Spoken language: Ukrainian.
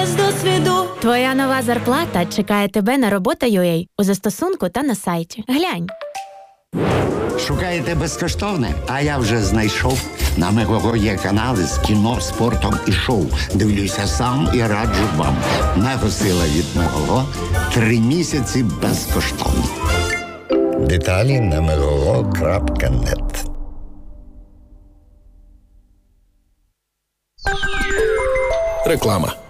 без досвіду. Твоя нова зарплата чекає тебе на робота.ua у застосунку та на сайті. Глянь. Шукаєте безкоштовне? А я вже знайшов. На Мегого є канали з кіно, спортом і шоу. Дивлюся сам і раджу вам. Мегосила від Мегого. 3 місяці безкоштовно. Деталі на megogo.net. Реклама.